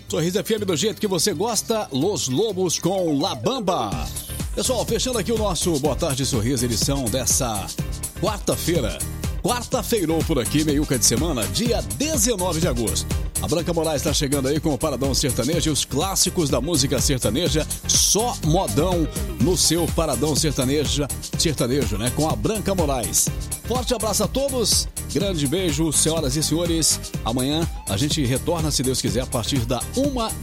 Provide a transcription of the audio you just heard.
Sorriso FM do jeito que você gosta, Los Lobos com La Bamba. Pessoal, fechando aqui o nosso Boa Tarde Sorriso, edição dessa quarta-feira. Quarta-feirou por aqui, meiuca de semana, dia 19 de agosto. A Branca Moraes está chegando aí com o Paradão Sertanejo e os clássicos da música sertaneja, só modão no seu Paradão Sertanejo, né? Com a Branca Moraes. Forte abraço a todos, grande beijo, senhoras e senhores. Amanhã a gente retorna, se Deus quiser, a partir da 1